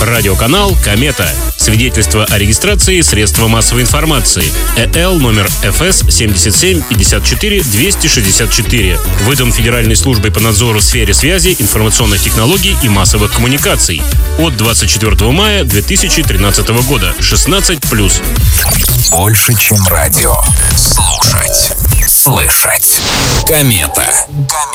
Радиоканал «Комета». Свидетельство о регистрации средства массовой информации. ЭЛ номер ФС 7754-264. Выдан Федеральной службой по надзору в сфере связи, информационных технологий и массовых коммуникаций. От 24 мая 2013 года. 16+. Больше, чем радио. Слушать. Слышать. Комета.